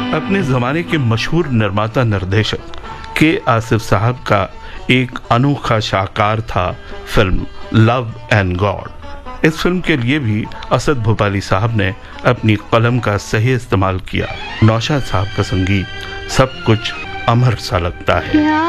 अपने ज़माने के मशहूर निर्माता निर्देशक के आसिफ साहब का एक अनोखा शाहकार था फिल्म लव एंड गॉड। इस फिल्म के लिए भी असद भोपाली साहब ने अपनी कलम का सही इस्तेमाल किया। नौशाद साहब का संगीत सब कुछ अमर सा लगता है।